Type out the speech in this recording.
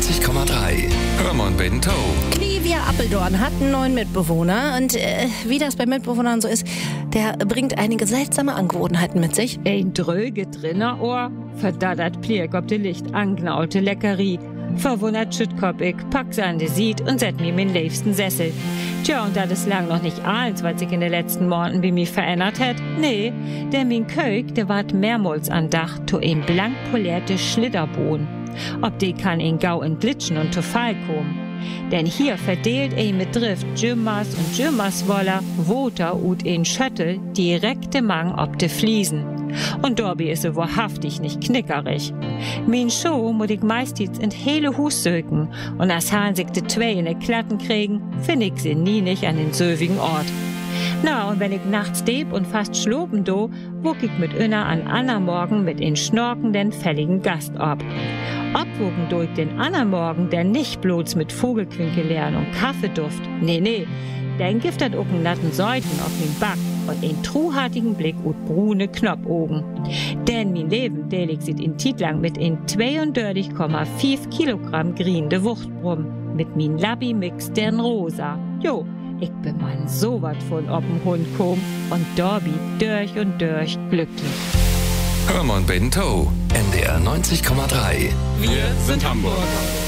90,3. Hörmann Bento. Livia Appeldorn hat einen neuen Mitbewohner und wie das bei Mitbewohnern so ist, der bringt einige seltsame Angewohnheiten mit sich. Ein dröge drinner Ohr, verdaddert Pliek ob de Licht angnaulte Leckerie. Verwundert schüttkop ich, pack se an de Sied und set mir min liebsten Sessel. Tja, und dat is lang noch nicht alles, was sich in den letzten Monaten wie mich verändert hat. Nee, der min Köig, der ward mehrmals andacht, to ein blank polierte Schlitterbohn. Ob die kann in Gau entglitschen und to Fall kommen. Denn hier verdeelt mit Drift Gymmers und Gymmerswoller, Woter und in Schöttel direkte Mang ob de Fliesen. Und Dorbi is so wahrhaftig nicht knickerig. Min Show muss ich meistens in hele Hus söken und als Hahn sich de zwei in de Klatten kriegen, find ich sie nie nicht an den sövigen Ort. Na, und wenn ich nachts deb und fast schloben do, wuck ich mit Inner an anderen Morgen mit in schnorkenden, fälligen Gast ab. Obwogen durch den anderen Morgen, der nicht bloß mit Vogelquinkelehren und Kaffeeduft, nee, der giftet auch einen natten Säuten auf den Back und einen truhartigen Blick und brune Knoppogen. Denn mein Leben delig sieht in Titlang mit in 32,5 Kilogramm griende Wuchtbrumm, mit min Labby-Mix den Rosa. Jo, ich bin man so wat von ob'm Hund komm und Dorbi durch und durch glücklich. Hörmann Bento. NDR 90,3. Wir sind Hamburg.